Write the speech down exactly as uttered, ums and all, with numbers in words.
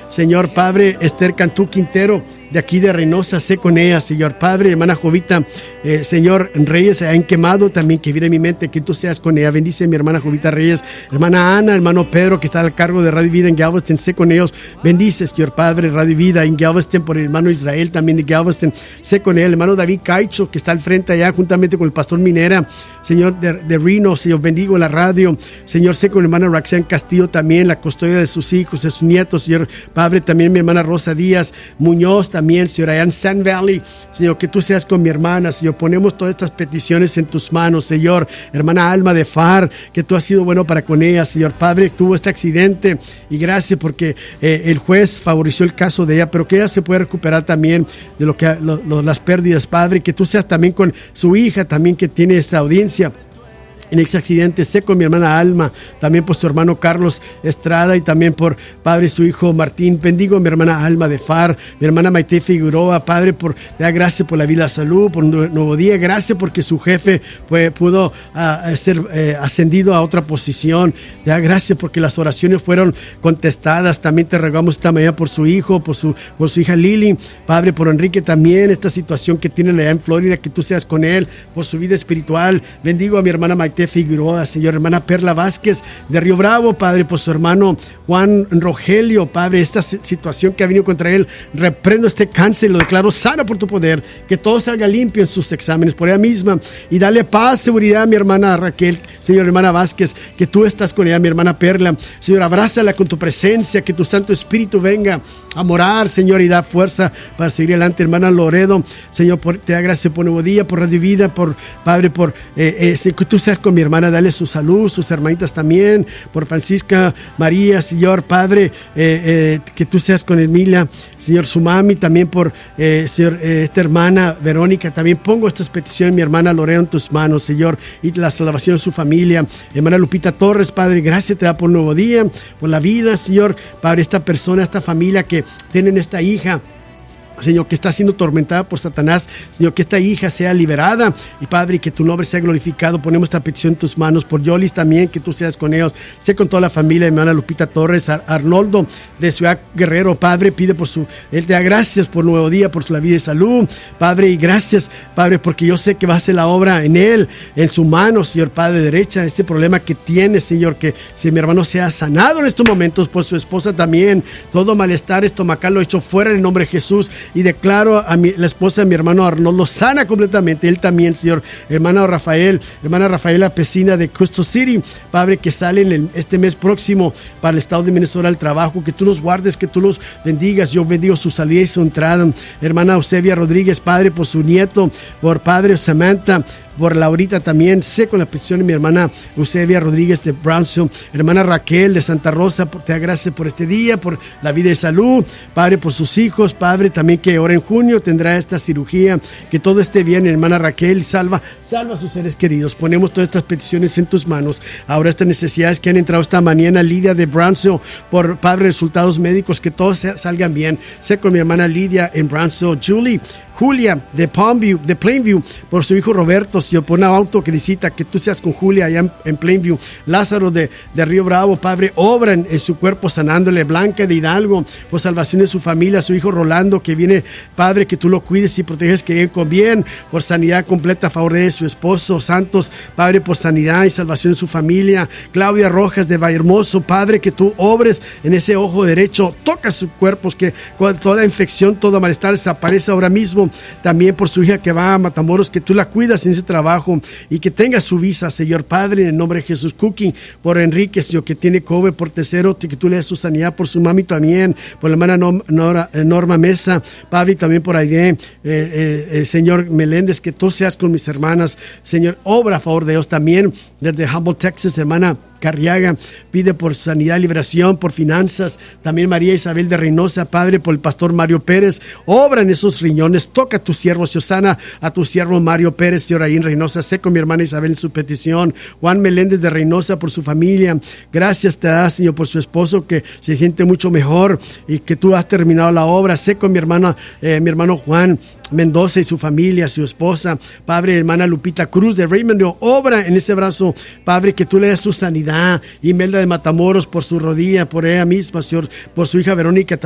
Señor Padre, Esther Cantú Quintero, de aquí de Reynosa, sé con ella, Señor Padre, hermana Jovita, eh, Señor Reyes, en Quemado también, que viene en mi mente, que tú seas con ella. Bendice a mi hermana Jovita Reyes, hermana Ana, hermano Pedro, que está al cargo de Radio Vida en Galveston, sé con ellos. Bendice, Señor Padre, Radio Vida en Galveston, por el hermano Israel también de Galveston, sé con él, hermano David Caicho, que está al frente allá, juntamente con el pastor Minera, Señor de, de Reno, Señor, bendigo la radio, Señor, sé con el hermano Roxanne Castillo también, la custodia de sus hijos, de sus nietos, Señor Padre, también mi hermana Rosa Díaz Muñoz, también, Señor, allá en Sun Valley, Señor, que tú seas con mi hermana, Señor, ponemos todas estas peticiones en tus manos, Señor, hermana Alma de Far, que tú has sido bueno para con ella, Señor Padre, tuvo este accidente y gracias porque eh, el juez favoreció el caso de ella, pero que ella se pueda recuperar también de lo que lo, lo, las pérdidas, Padre, que tú seas también con su hija, también que tiene esta audiencia en ese accidente, sé con mi hermana Alma, también por su hermano Carlos Estrada y también por Padre su hijo Martín. Bendigo a mi hermana Alma de Far, mi hermana Maite Figueroa, Padre, por te da gracias por la vida, salud, por un nuevo día, gracias porque su jefe pues, pudo uh, ser eh, ascendido a otra posición, te da gracias porque las oraciones fueron contestadas. También te rogamos esta mañana por su hijo, por su, por su hija Lili, Padre, por Enrique también, esta situación que tiene allá en Florida, que tú seas con él, por su vida espiritual. Bendigo a mi hermana Maite Figueroa, Señor, hermana Perla Vázquez de Río Bravo, Padre, por su hermano Juan Rogelio, Padre, esta situación que ha venido contra él, reprendo este cáncer y lo declaro sano por tu poder, que todo salga limpio en sus exámenes por ella misma y dale paz, seguridad a mi hermana Raquel, Señor, hermana Vázquez, que tú estás con ella, mi hermana Perla, Señor, abrázala con tu presencia, que tu Santo Espíritu venga a morar, Señor, y da fuerza para seguir adelante, hermana Loredo, Señor, por, te da gracias por nuevo día, por Radio Vida, por Padre, por eh, eh, que tú seas con mi hermana, dale su salud, sus hermanitas también, por Francisca María, Señor Padre, eh, eh, que tú seas con Emilia, Señor, su mami, también por eh, Señor, eh, esta hermana Verónica, también pongo estas peticiones, mi hermana Lorena, en tus manos, Señor, y la salvación de su familia, hermana Lupita Torres, Padre, gracias te da por un nuevo día, por la vida, Señor, Padre, esta persona, esta familia que tienen esta hija, Señor, que está siendo atormentada por Satanás, Señor, que esta hija sea liberada y Padre, que tu nombre sea glorificado. Ponemos esta petición en tus manos por Yolis también, que tú seas con ellos, sé con toda la familia, hermana Lupita Torres, Ar- Arnoldo de Ciudad Guerrero, Padre, pide por su, él te da gracias por nuevo día, por su la vida y salud, Padre, y gracias, Padre, porque yo sé que va a hacer la obra en él, en su mano, Señor, Padre, derecha, este problema que tiene, Señor, que si mi hermano sea sanado en estos momentos, por su esposa también, todo malestar estomacal lo echo fuera en el nombre de Jesús. Y declaro a mi, la esposa de mi hermano Arnoldo sana completamente, él también, Señor, hermano Rafael, hermana Rafaela Pesina de Crystal City, Padre, que sale en el, este mes próximo para el estado de Minnesota al trabajo, que tú los guardes, que tú los bendigas, yo bendigo su salida y su entrada, hermana Eusebia Rodríguez, Padre, por su nieto, por Padre Samantha, por Laurita también, sé con la petición de mi hermana Eusebia Rodríguez de Brownsville, hermana Raquel de Santa Rosa, por, te da gracias por este día, por la vida y salud, Padre, por sus hijos, Padre, también que ahora en junio tendrá esta cirugía, que todo esté bien, hermana Raquel, salva, salva a sus seres queridos, ponemos todas estas peticiones en tus manos, ahora estas necesidades que han entrado esta mañana, Lidia de Brownsville, por Padre, resultados médicos, que todos salgan bien, sé con mi hermana Lidia en Brownsville, Julie, Julia de Palmview, de Plainview, por su hijo Roberto, Señor, por un auto que necesita, que tú seas con Julia allá en, en Plainview, Lázaro de, de Río Bravo, Padre, obra en, en su cuerpo sanándole, Blanca de Hidalgo, por salvación de su familia, su hijo Rolando, que viene, Padre, que tú lo cuides y proteges, que llegue con bien, por sanidad completa a favor de su esposo, Santos, Padre, por sanidad y salvación de su familia, Claudia Rojas de Vallehermoso, Padre, que tú obres en ese ojo derecho, toca sus cuerpos, que toda infección, todo malestar desaparece ahora mismo, también por su hija que va a Matamoros, que tú la cuidas en ese trabajo y que tenga su visa, Señor Padre, en el nombre de Jesús. Cooking, por Enrique, Señor, que tiene COVID, por tercero, que tú le das su sanidad, por su mami también, por la hermana Nora, Norma Mesa, Padre, también por Aide, eh, eh, eh, Señor Meléndez, que tú seas con mis hermanas, Señor, obra a favor de ellos también, desde Humboldt, Texas, hermana Carriaga, pide por sanidad, liberación, por finanzas, también María Isabel de Reynosa, Padre, por el pastor Mario Pérez, obra en esos riñones, toca a tu siervo, Susana, a tu siervo Mario Pérez, Señor, ahí en Reynosa, sé con mi hermana Isabel en su petición, Juan Meléndez de Reynosa, por su familia, gracias te da, Señor, por su esposo, que se siente mucho mejor, y que tú has terminado la obra, sé con mi hermana, eh, mi hermano Juan Mendoza y su familia, su esposa, Padre, hermana Lupita Cruz de Raymond, obra en ese brazo, Padre, que tú le des su sanidad, Imelda de Matamoros, por su rodilla, por ella misma, Señor, por su hija Verónica